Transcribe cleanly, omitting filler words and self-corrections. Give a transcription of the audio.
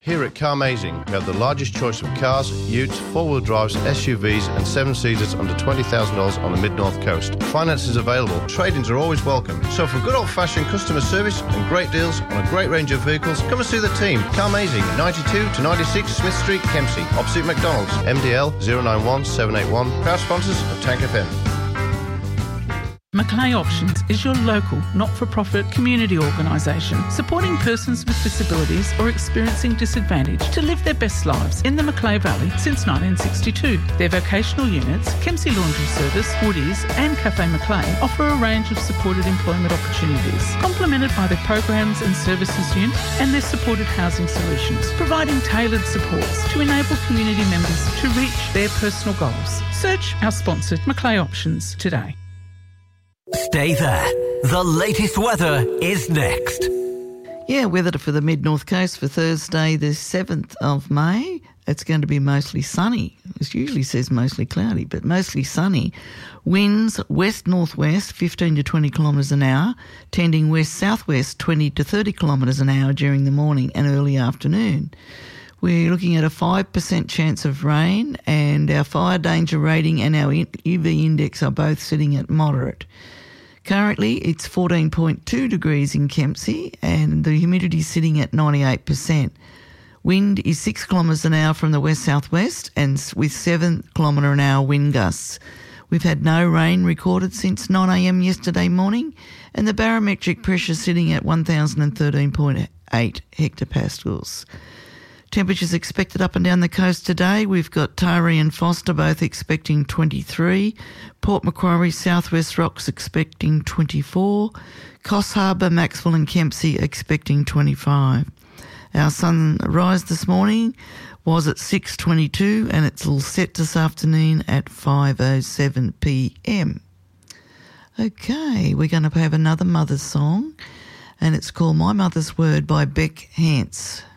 Here at Carmazing, we have the largest choice of cars, utes, four-wheel drives, SUVs and seven-seaters under $20,000 on the Mid-North Coast. Finance is available. Trade-ins are always welcome. So for good old-fashioned customer service and great deals on a great range of vehicles, come and see the team. Carmazing, 92 to 96 Smith Street, Kempsey, opposite McDonald's. MDL 091 781. Proud sponsors of Tank FM. Macleay Options is your local, not-for-profit community organisation supporting persons with disabilities or experiencing disadvantage to live their best lives in the Macleay Valley since 1962. Their vocational units, Kempsey Laundry Service, Woodies and Cafe Macleay, offer a range of supported employment opportunities, complemented by their programs and services unit and their supported housing solutions, providing tailored supports to enable community members to reach their personal goals. Search our sponsored Macleay Options today. Stay there. The latest weather is next. Yeah, weather for the mid-north coast for Thursday the 7th of May. It's going to be mostly sunny. It usually says mostly cloudy, but mostly sunny. Winds west-northwest 15 to 20 kilometres an hour, tending west-southwest 20 to 30 kilometres an hour during the morning and early afternoon. We're looking at a 5% chance of rain, and our fire danger rating and our UV index are both sitting at moderate. Currently, it's 14.2 degrees in Kempsey and the humidity is sitting at 98%. Wind is 6 kilometres an hour from the west-southwest and with 7 kilometre an hour wind gusts. We've had no rain recorded since 9 a.m. yesterday morning, and the barometric pressure sitting at 1,013.8 hectopascals. Temperatures expected up and down the coast today. We've got Taree and Foster both expecting 23. Port Macquarie, Southwest Rocks expecting 24. Coffs Harbour, Maxwell and Kempsey expecting 25. Our sunrise this morning was at 6:22 and it's all set this afternoon at 5:07 p.m. Okay, we're going to have another mother's song and it's called My Mother's Word by Beck Hance.